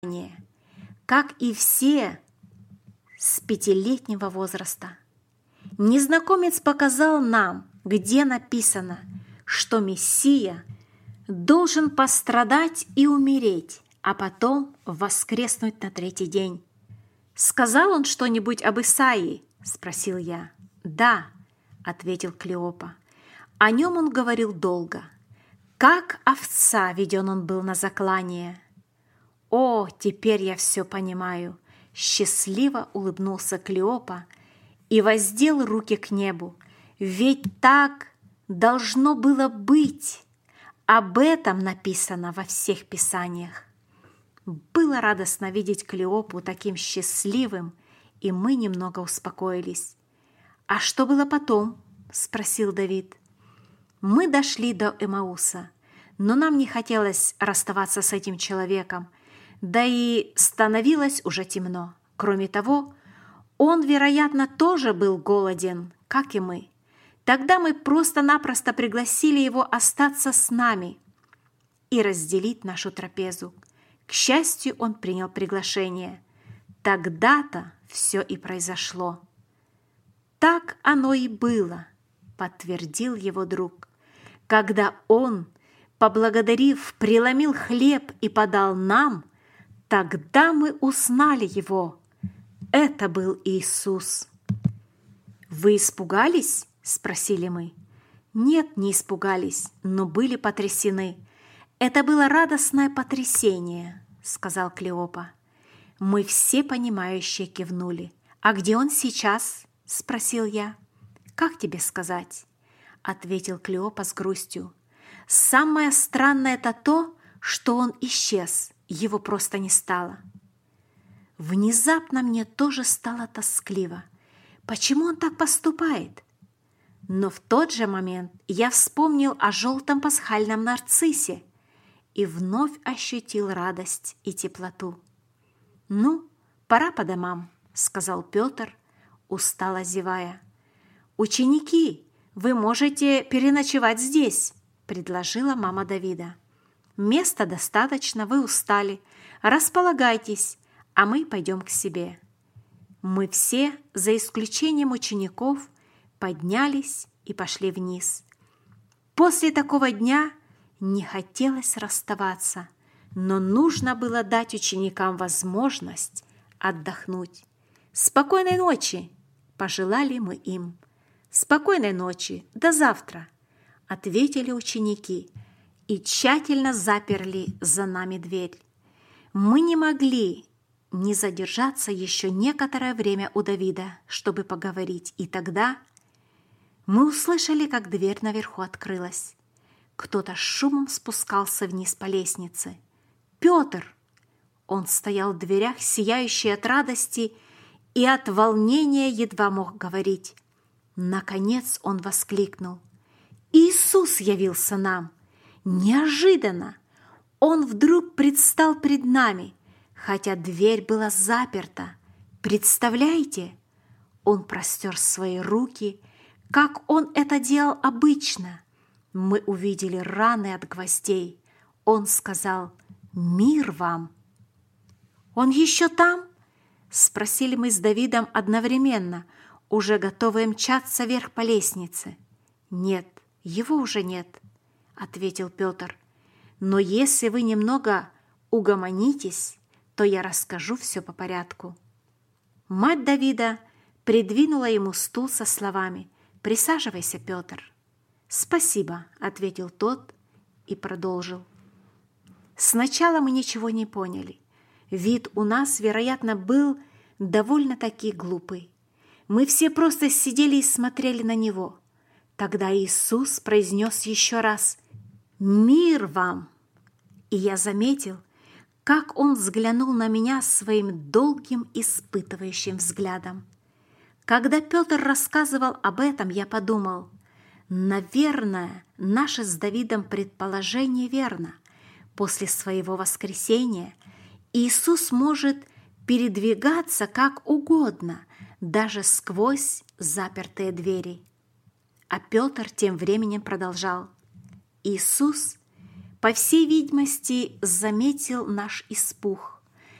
как и все с 5-летнего возраста. Незнакомец показал нам, где написано, что Мессия должен пострадать и умереть, а потом воскреснуть на 3-й день. «Сказал он что-нибудь об Исаии?» – спросил я. «Да», – ответил Клеопа. «О нем он говорил долго. Как овца веден он был на заклание». «О, теперь я все понимаю», – счастливо улыбнулся Клеопа и воздел руки к небу. «Ведь так должно было быть. Об этом написано во всех писаниях». Было радостно видеть Клеопу таким счастливым, и мы немного успокоились. «А что было потом?» – спросил Давид. Мы дошли до Эмауса, но нам не хотелось расставаться с этим человеком, да и становилось уже темно. Кроме того, он, вероятно, тоже был голоден, как и мы. Тогда мы просто-напросто пригласили его остаться с нами и разделить нашу трапезу. К счастью, он принял приглашение. Тогда-то все и произошло. «Так оно и было», — подтвердил его друг. «Когда он, поблагодарив, преломил хлеб и подал нам, тогда мы узнали его. Это был Иисус». «Вы испугались?» — спросили мы. «Нет, не испугались, но были потрясены. Это было радостное потрясение», — сказал Клеопа. Мы все понимающие кивнули. «А где он сейчас?» — спросил я. «Как тебе сказать?» — ответил Клеопа с грустью. «Самое странное это то, что он исчез, его просто не стало». Внезапно мне тоже стало тоскливо. Почему он так поступает? Но в тот же момент я вспомнил о желтом пасхальном нарциссе и вновь ощутил радость и теплоту. «Ну, пора по домам», — сказал Петр, устало зевая. «Ученики, вы можете переночевать здесь», — предложила мама Давида. «Места достаточно, вы устали. Располагайтесь, а мы пойдем к себе». Мы все, за исключением учеников, поднялись и пошли вниз. После такого дня не хотелось расставаться, но нужно было дать ученикам возможность отдохнуть. «Спокойной ночи!» – пожелали мы им. «Спокойной ночи! До завтра!» – ответили ученики и тщательно заперли за нами дверь. Мы не могли не задержаться еще некоторое время у Давида, чтобы поговорить, и тогда мы услышали, как дверь наверху открылась. Кто-то с шумом спускался вниз по лестнице. «Петр!» Он стоял в дверях, сияющий от радости, и от волнения едва мог говорить. Наконец он воскликнул: «Иисус явился нам! Неожиданно! Он вдруг предстал пред нами, хотя дверь была заперта. Представляете?» Он простер свои руки, как он это делал обычно. Мы увидели раны от гвоздей. Он сказал: «Мир вам!» «Он еще там?» — спросили мы с Давидом одновременно, уже готовые мчаться вверх по лестнице. «Нет, его уже нет», — ответил Петр. «Но если вы немного угомонитесь, то я расскажу все по порядку». Мать Давида придвинула ему стул со словами: «Присаживайся, Петр». «Спасибо», — ответил тот и продолжил. «Сначала мы ничего не поняли. Вид у нас, вероятно, был довольно-таки глупый. Мы все просто сидели и смотрели на него. Тогда Иисус произнес еще раз: «Мир вам!» И я заметил, как он взглянул на меня своим долгим испытывающим взглядом. Когда Петр рассказывал об этом, я подумал: наверное, наше с Давидом предположение верно. После своего воскресения Иисус может передвигаться как угодно, даже сквозь запертые двери. А Петр тем временем продолжал: Иисус, по всей видимости, заметил наш испуг